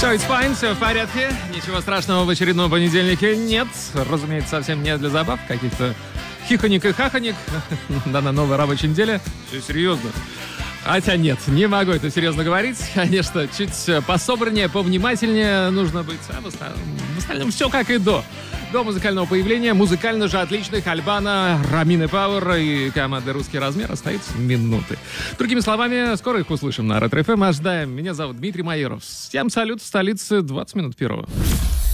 So it's fine, все в порядке. Ничего страшного в очередном понедельнике нет. Разумеется, совсем не для забав, каких-то хихоник и хахоник. Да, на новой рабочей неделе. Все серьезно. Хотя нет, не могу это серьезно говорить. Конечно, чуть пособраннее, повнимательнее нужно быть. А в остальном все как и до. До музыкального появления музыкально же отличных Альбана, Ромины Пауэр и команды «Русский размер» остаются минуты. Другими словами, скоро их услышим на Ретро ФМ. Ожидаем. Меня зовут Дмитрий Майеров. Всем салют в столице 20 минут первого.